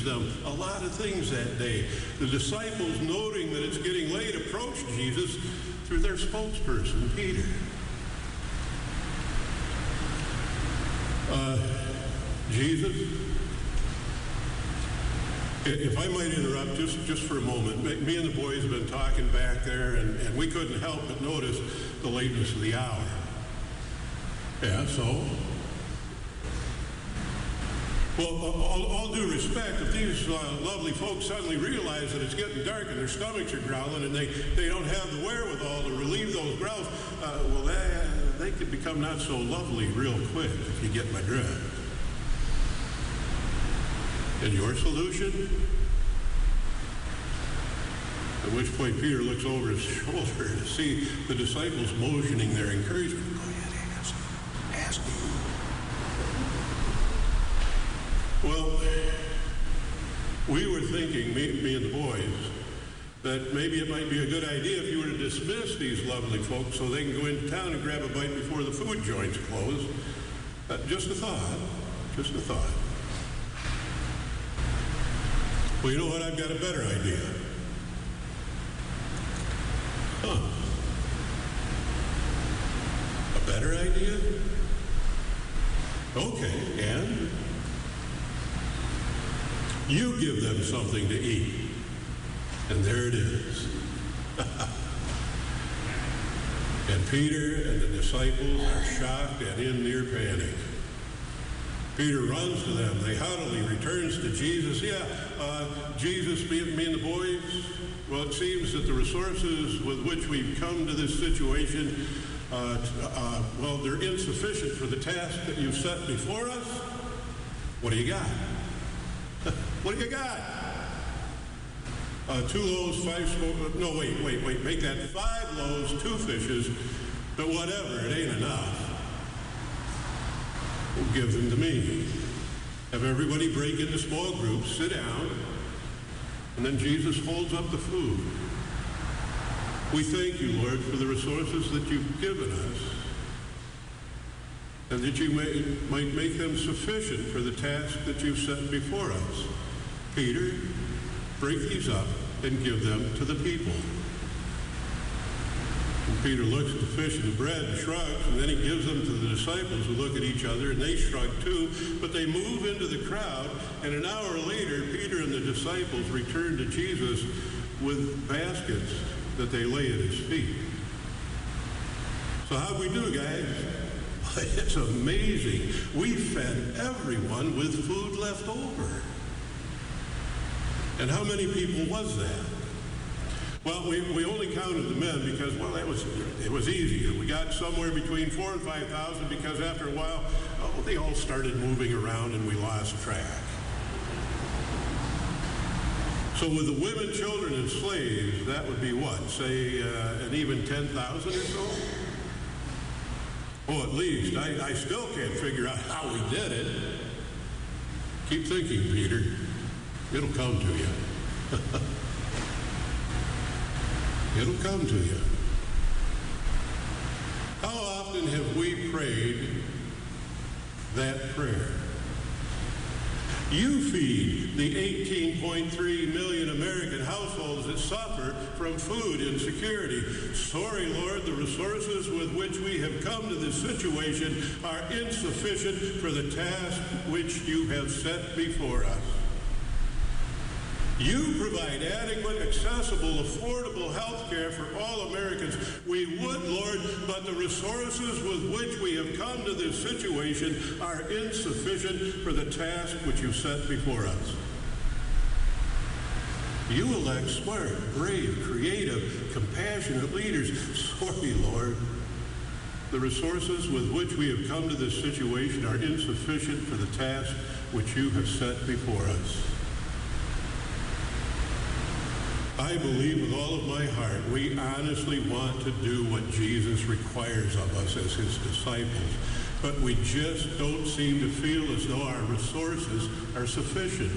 them a lot of things that day. The disciples, noting that it's getting late, approached Jesus through their spokesperson, Peter. Jesus, if I might interrupt just for a moment. Me and the boys have been talking back there, and we couldn't help but notice the lateness of the hour. Yeah, so? Well, all due respect, if these lovely folks suddenly realize that it's getting dark and their stomachs are growling and they don't have the wherewithal to relieve those growls, well, they could become not so lovely real quick, if you get my drift. And your solution? At which point Peter looks over his shoulder to see the disciples motioning their encouragement. Go ahead, ask me. Well, we were thinking, me and the boys, that maybe it might be a good idea if you were to dismiss these lovely folks so they can go into town and grab a bite before the food joints close. Just a thought. Well, you know what? I've got a better idea. A better idea? Okay, and? You give them something to eat. And there it is. And Peter and the disciples are shocked and in near panic. Peter runs to them. They huddle. He returns to Jesus. Jesus, me and the boys, well, it seems that the resources with which we've come to this situation, well, they're insufficient for the task that you've set before us. What do you got? What do you got? 2 loaves, 5 small... No, wait. Make that 5 loaves, 2 fishes, but whatever, it ain't enough. Well, give them to me. Have everybody break into small groups, sit down, and then Jesus holds up the food. We thank you, Lord, for the resources that you've given us, and that you might make them sufficient for the task that you've set before us. Peter, break these up and give them to the people. And Peter looks at the fish and the bread and shrugs, and then he gives them to the disciples, who look at each other, and they shrug too, but they move into the crowd, and an hour later, Peter and the disciples return to Jesus with baskets that they lay at his feet. So how'd we do, guys? It's amazing. We fed everyone with food left over. And how many people was that? Well, we only counted the men because, well, it was easier. We got somewhere between 4,000 and 5,000 because after a while, they all started moving around and we lost track. So with the women, children, and slaves, that would be what? Say an even 10,000 or so? Oh, at least. I still can't figure out how we did it. Keep thinking, Peter. It'll come to you. It'll come to you. How often have we prayed that prayer? You feed the 18.3 million American households that suffer from food insecurity. Sorry, Lord, the resources with which we have come to this situation are insufficient for the task which you have set before us. You provide adequate, accessible, affordable health care for all Americans. We would, Lord, but the resources with which we have come to this situation are insufficient for the task which you set before us. You elect smart, brave, creative, compassionate leaders. Sorry, Lord. The resources with which we have come to this situation are insufficient for the task which you have set before us. I believe with all of my heart we honestly want to do what Jesus requires of us as his disciples, but we just don't seem to feel as though our resources are sufficient.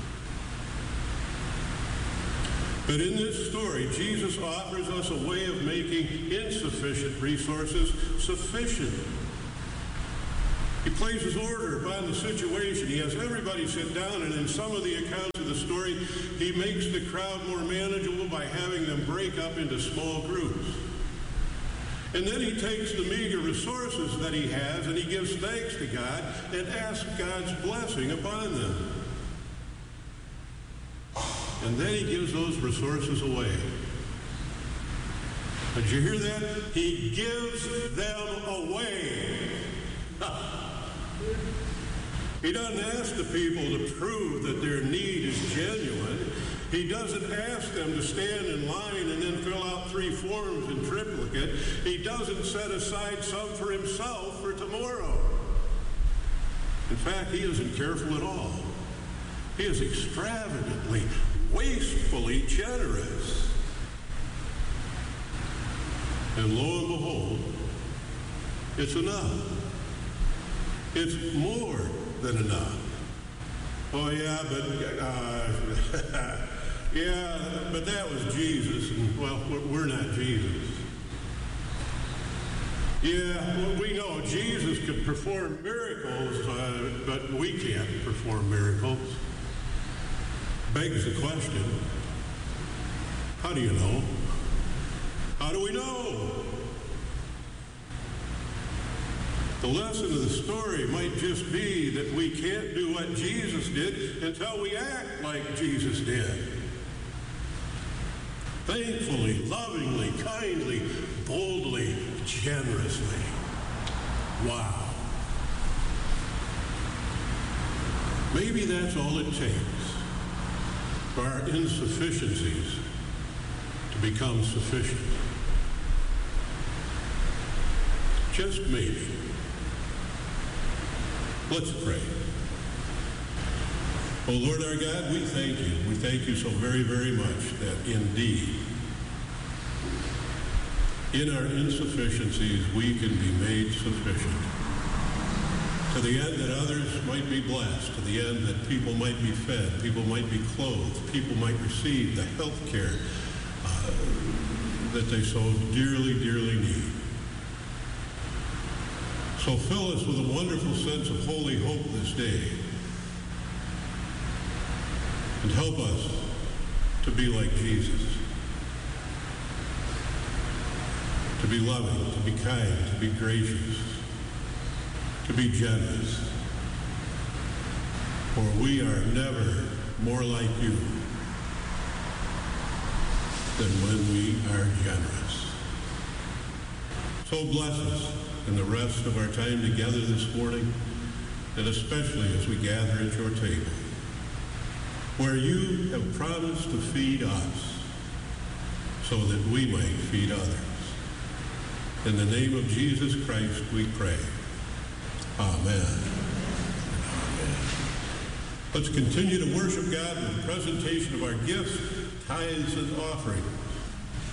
But in this story, Jesus offers us a way of making insufficient resources sufficient. He places order upon the situation. He has everybody sit down, and in some of the accounts of the story, he makes the crowd more manageable by having them break up into small groups. And then he takes the meager resources that he has, and he gives thanks to God and asks God's blessing upon them. And then he gives those resources away. Did you hear that? He gives them away. He doesn't ask the people to prove that their need is genuine. He doesn't ask them to stand in line and then fill out 3 forms in triplicate. He doesn't set aside some for himself for tomorrow. In fact, he isn't careful at all. He is extravagantly, wastefully generous. And lo and behold, it's enough. It's more than enough. Oh yeah, but that was Jesus, and well, we're not Jesus. Yeah, well, we know Jesus could perform miracles, but we can't perform miracles. Begs the question, how do you know? How do we know? The lesson of the story might just be that we can't do what Jesus did until we act like Jesus did. Thankfully, lovingly, kindly, boldly, generously. Wow. Maybe that's all it takes for our insufficiencies to become sufficient. Just maybe. Let's pray. Oh, Lord our God, we thank you. We thank you so very, very much that indeed, in our insufficiencies, we can be made sufficient. To the end that others might be blessed, to the end that people might be fed, people might be clothed, people might receive the health care that they so dearly, dearly need. So fill us with a wonderful sense of holy hope this day. And help us to be like Jesus. To be loving, to be kind, to be gracious, to be generous. For we are never more like you than when we are generous. So bless us in the rest of our time together this morning, and especially as we gather at your table, where you have promised to feed us so that we might feed others. In the name of Jesus Christ we pray. Amen. Amen. Let's continue to worship God with the presentation of our gifts, tithes, and offerings.